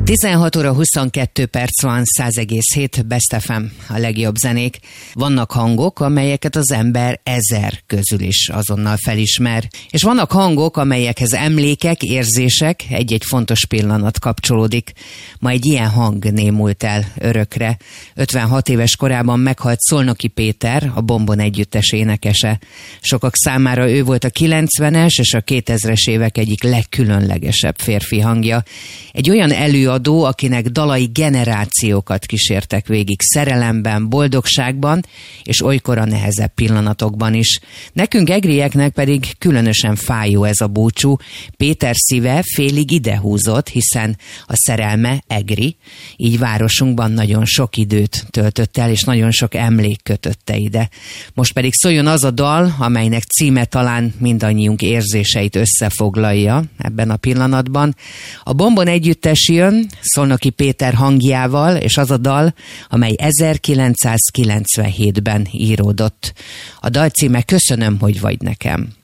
16 óra 22 perc van, 100,7 Best FM, a legjobb zenék. Vannak hangok, amelyeket az ember 1000 közül is azonnal felismer. És vannak hangok, amelyekhez emlékek, érzések, egy-egy fontos pillanat kapcsolódik. Ma egy ilyen hang némult el örökre. 56 éves korában meghalt Szolnoki Péter, a Bombon együttes énekese. Sokak számára ő volt a 90-es és a 2000-es évek egyik legkülönlegesebb férfi hangja. Egy olyan előadó, akinek dalai generációkat kísértek végig szerelemben, boldogságban, és olykor a nehezebb pillanatokban is. Nekünk egrieknek pedig különösen fájó ez a búcsú. Péter szíve félig idehúzott, hiszen a szerelme egri, így városunkban nagyon sok időt töltött el, és nagyon sok emlék kötötte ide. Most pedig szóljon az a dal, amelynek címe talán mindannyiunk érzéseit összefoglalja ebben a pillanatban. A Bombon együttes jön, Szolnoki Péter hangjával, és az a dal, amely 1997-ben íródott. A dal címe Köszönöm, hogy vagy nekem.